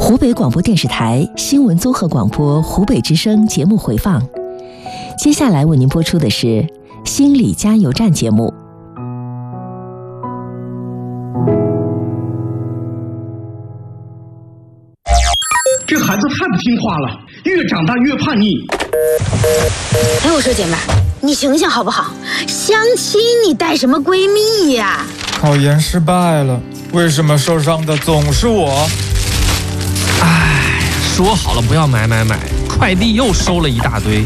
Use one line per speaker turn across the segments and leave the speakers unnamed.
湖北广播电视台新闻综合广播湖北之声节目回放。接下来为您播出的是心理加油站节目。
这孩子太不听话了，越长大越叛逆。
哎，我说姐妹儿，你醒醒好不好？相亲你带什么闺蜜呀？
考研失败了，为什么受伤的总是我？
唉，说好了不要买，快递又收了一大堆。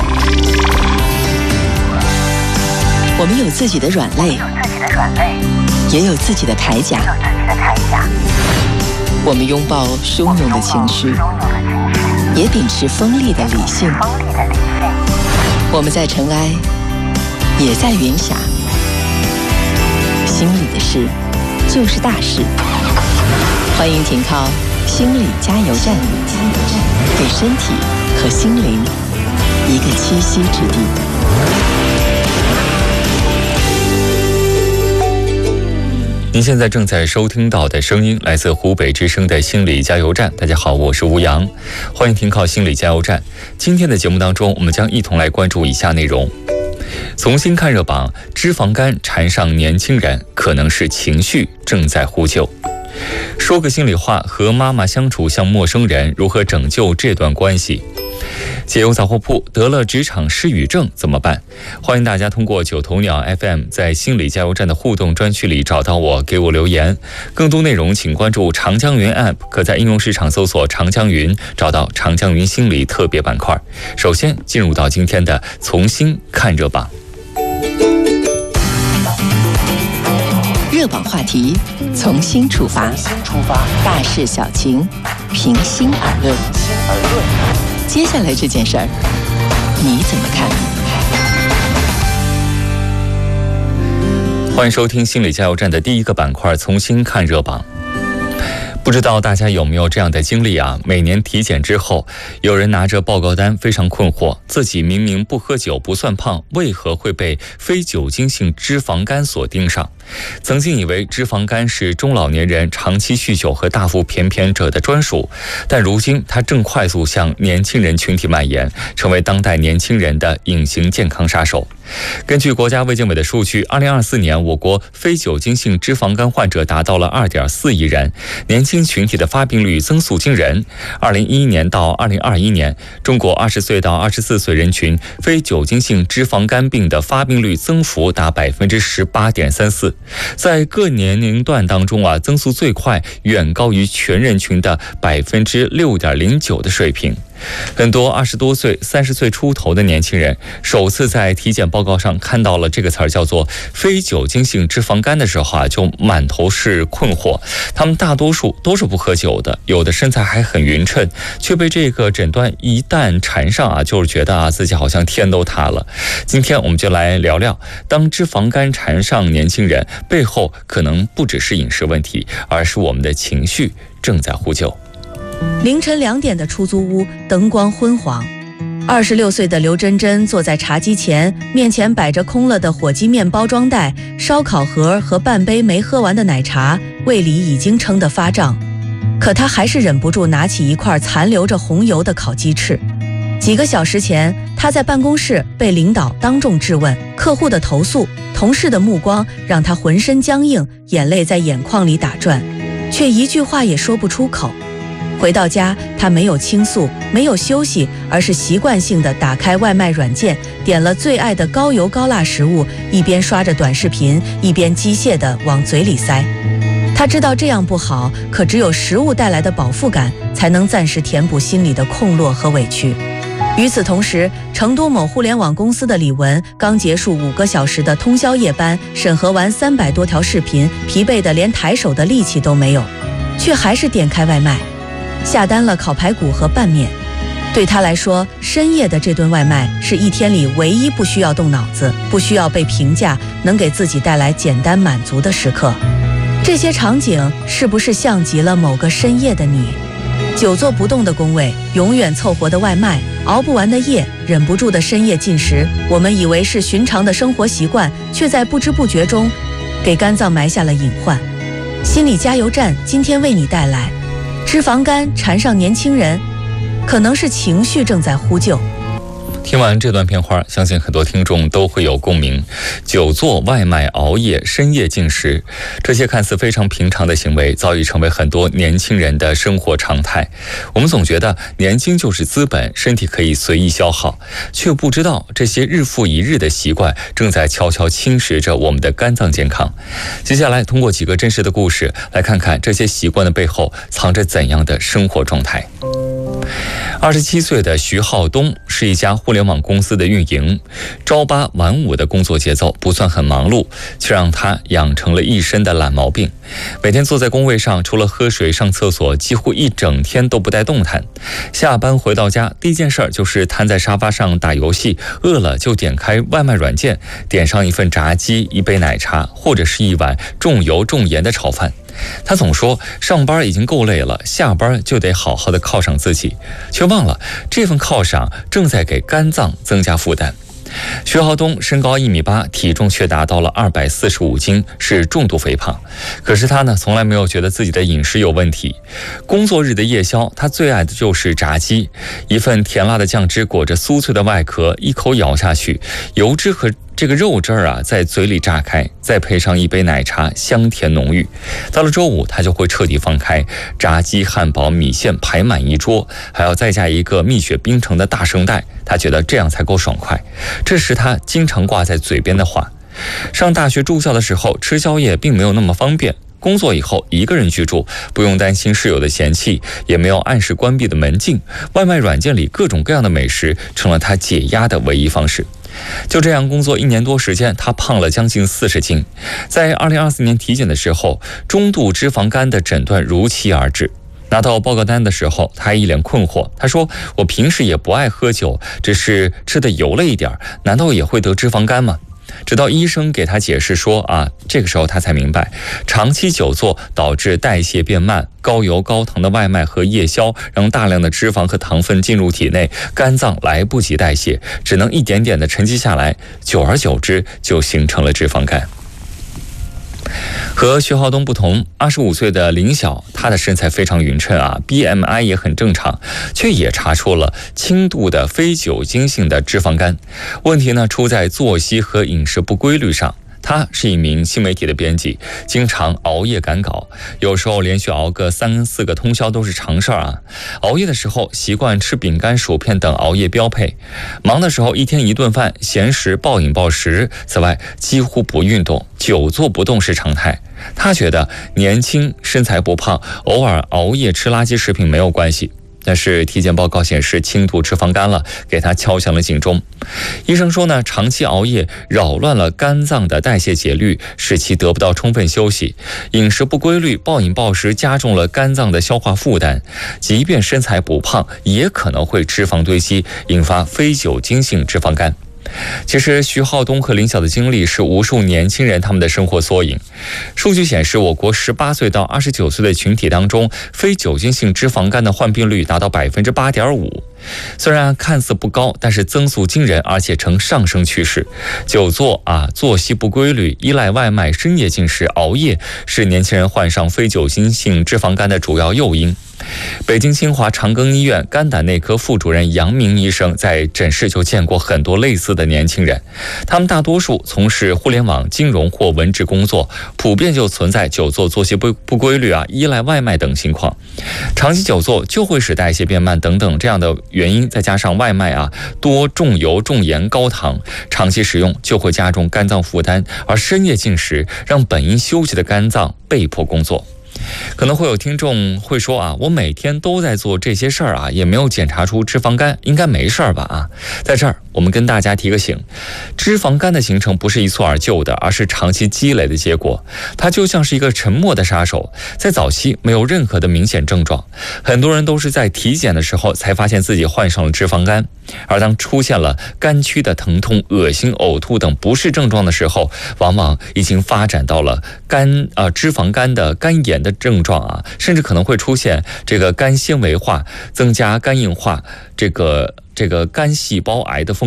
我们有自己的软肋，也有自己的铠甲。我们拥抱汹涌的情绪，也秉持锋利的理性。我们在尘埃，也在云霞。心里的事，就是大事。欢迎停靠心理加油站，给身体和心灵一个栖息之地。
您现在正在收听到的声音来自湖北之声的心理加油站。大家好，我是吴阳，欢迎停靠心理加油站。今天的节目当中，我们将一同来关注以下内容。从新看热榜，脂肪肝缠上年轻人，可能是情绪正在呼救。说个心里话，和妈妈相处像陌生人，如何拯救这段关系？解忧杂货铺，得了职场失语症怎么办？欢迎大家通过九头鸟 FM 在心理加油站的互动专区里找到我，给我留言。更多内容请关注长江云 App， 可在应用市场搜索长江云，找到长江云心理特别板块。首先进入到今天的从新看热榜。
热榜话题从新出发，大事小情平心而论。接下来这件事儿，你怎么看？
欢迎收听心理加油站的第一个板块从新看热榜。不知道大家有没有这样的经历啊？每年体检之后，有人拿着报告单非常困惑，自己明明不喝酒不算胖，为何会被非酒精性脂肪肝所盯上？曾经以为脂肪肝是中老年人长期酗酒和大腹便便者的专属，但如今它正快速向年轻人群体蔓延，成为当代年轻人的隐形健康杀手。根据国家卫健委的数据，2024年我国非酒精性脂肪肝患者达到了 2.4 亿人，年轻群体的发病率增速惊人。2011年到2021年，中国20岁到24岁人群非酒精性脂肪肝病的发病率增幅达 18.34%， 在各年龄段当中增速最快，远高于全人群的 6.09% 的水平。很多20多岁、30岁出头的年轻人首次在体检报告上看到了这个词儿，叫做非酒精性脂肪肝的时候就满头是困惑。他们大多数都是不喝酒的，有的身材还很匀称，却被这个诊断一旦缠上就是觉得自己好像天都塌了。今天我们就来聊聊，当脂肪肝缠上年轻人，背后可能不只是饮食问题，而是我们的情绪正在呼救。
凌晨2点的出租屋，灯光昏黄。26岁的刘真真坐在茶几前，面前摆着空了的火鸡面包装袋、烧烤盒和半杯没喝完的奶茶，胃里已经撑得发胀。可她还是忍不住拿起一块残留着红油的烤鸡翅。几个小时前，她在办公室被领导当众质问，客户的投诉，同事的目光让她浑身僵硬，眼泪在眼眶里打转，却一句话也说不出口。回到家，他没有倾诉，没有休息，而是习惯性地打开外卖软件，点了最爱的高油高辣食物，一边刷着短视频，一边机械地往嘴里塞。他知道这样不好，可只有食物带来的饱腹感，才能暂时填补心里的空落和委屈。与此同时，成都某互联网公司的李文刚结束5个小时的通宵夜班，审核完300多条视频，疲惫得连抬手的力气都没有，却还是点开外卖。下单了烤排骨和拌面，对他来说，深夜的这顿外卖是一天里唯一不需要动脑子、不需要被评价，能给自己带来简单满足的时刻。这些场景是不是像极了某个深夜的你？久坐不动的工位，永远凑合的外卖，熬不完的夜，忍不住的深夜进食，我们以为是寻常的生活习惯，却在不知不觉中给肝脏埋下了隐患。心理加油站今天为你带来脂肪肝缠上年轻人，可能是情绪正在呼救。
听完这段片花，相信很多听众都会有共鸣。久坐、外卖、熬夜、深夜进食，这些看似非常平常的行为，早已成为很多年轻人的生活常态。我们总觉得年轻就是资本，身体可以随意消耗，却不知道这些日复一日的习惯正在悄悄侵蚀着我们的肝脏健康。接下来通过几个真实的故事，来看看这些习惯的背后藏着怎样的生活状态。27岁的徐浩东是一家互联网公司的运营，朝8晚5的工作节奏不算很忙碌，却让他养成了一身的懒毛病。每天坐在工位上，除了喝水上厕所，几乎一整天都不带动弹。下班回到家，第一件事就是瘫在沙发上打游戏，饿了就点开外卖软件，点上一份炸鸡、一杯奶茶，或者是一碗重油重盐的炒饭。他总说上班已经够累了，下班就得好好的犒赏自己，却忘了这份犒赏正在给肝脏增加负担。徐浩东身高1.8米，体重却达到了245斤，是重度肥胖。可是他呢，从来没有觉得自己的饮食有问题。工作日的夜宵，他最爱的就是炸鸡，一份甜辣的酱汁裹着酥脆的外壳，一口咬下去，油脂和这个肉汁啊在嘴里炸开，再配上一杯奶茶，香甜浓郁。到了周五，他就会彻底放开，炸鸡、汉堡、米线排满一桌，还要再加一个蜜雪冰城的大圣代，他觉得这样才够爽快。这是他经常挂在嘴边的话。上大学住校的时候，吃宵夜并没有那么方便。工作以后一个人居住，不用担心室友的嫌弃，也没有按时关闭的门禁，外卖软件里各种各样的美食成了他解压的唯一方式。就这样工作1年多时间，他胖了将近40斤。在2024年体检的时候，中度脂肪肝的诊断如期而至。拿到报告单的时候，他一脸困惑，他说：我平时也不爱喝酒，只是吃的油了一点，难道也会得脂肪肝吗？直到医生给他解释说这个时候他才明白，长期久坐导致代谢变慢，高油高糖的外卖和夜宵让大量的脂肪和糖分进入体内，肝脏来不及代谢，只能一点点的沉积下来，久而久之就形成了脂肪肝。和徐浩东不同，25岁的林晓，她的身材非常匀称BMI 也很正常，却也查出了轻度的非酒精性的脂肪肝。问题呢出在作息和饮食不规律上。他是一名新媒体的编辑，经常熬夜赶稿，有时候连续熬个3、4个通宵都是常事儿熬夜的时候习惯吃饼干、薯片等熬夜标配，忙的时候一天1顿饭，闲时暴饮暴食。此外，几乎不运动，久坐不动是常态。他觉得年轻、身材不胖，偶尔熬夜吃垃圾食品没有关系。但是体检报告显示轻度脂肪肝了，给他敲响了警钟。医生说呢，长期熬夜扰乱了肝脏的代谢节律，使其得不到充分休息。饮食不规律、暴饮暴食加重了肝脏的消化负担，即便身材不胖，也可能会脂肪堆积，引发非酒精性脂肪肝。其实徐浩东和林晓的经历是无数年轻人他们的生活缩影。数据显示，我国18岁到29岁的群体当中，非酒精性脂肪肝的患病率达到 8.5%。虽然看似不高，但是增速惊人，而且呈上升趋势。久坐作息不规律、依赖外卖、深夜进食、熬夜，是年轻人患上非酒精性脂肪肝的主要诱因。北京清华长庚医院肝胆内科副主任杨明医生在诊室就见过很多类似的年轻人，他们大多数从事互联网、金融或文职工作，普遍就存在久坐、作息不规律依赖外卖等情况。长期久坐就会使代谢变慢等等这样的原因，再加上外卖多重油、重盐、高糖，长期使用就会加重肝脏负担，而深夜进食让本应休息的肝脏被迫工作。可能会有听众会说我每天都在做这些事儿也没有检查出脂肪肝，应该没事儿吧在这儿我们跟大家提个醒，脂肪肝的形成不是一蹴而就的，而是长期积累的结果。它就像是一个沉默的杀手，在早期没有任何的明显症状，很多人都是在体检的时候才发现自己患上了脂肪肝，而当出现了肝区的疼痛、恶心、呕吐等不适症状的时候，往往已经发展到了脂肪肝的肝炎的症状甚至可能会出现这个肝纤维化，增加肝硬化，这个肝细胞癌的风险。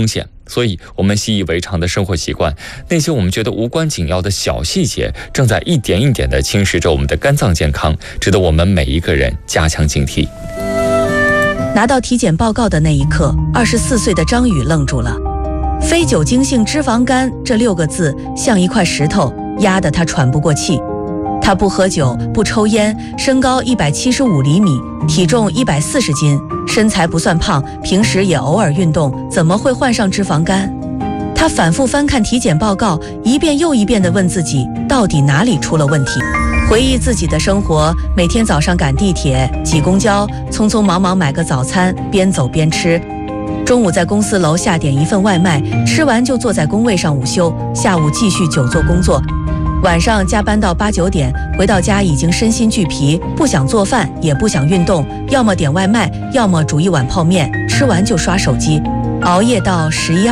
所以我们习以为常的生活习惯，那些我们觉得无关紧要的小细节，正在一点一点地侵蚀着我们的肝脏健康，值得我们每一个人加强警惕。
拿到体检报告的那一刻，24岁的张宇愣住了。非酒精性脂肪肝这6个字像一块石头，压得他喘不过气。他不喝酒，不抽烟，身高175厘米，体重140斤，身材不算胖，平时也偶尔运动，怎么会患上脂肪肝？他反复翻看体检报告，一遍又一遍地问自己，到底哪里出了问题？回忆自己的生活，每天早上赶地铁、挤公交，匆匆忙忙买个早餐，边走边吃。中午在公司楼下点一份外卖，吃完就坐在工位上午休，下午继续久坐工作。晚上加班到8、9点，回到家已经身心俱疲，不想做饭，也不想运动，要么点外卖，要么煮一碗泡面，吃完就刷手机，熬夜到11、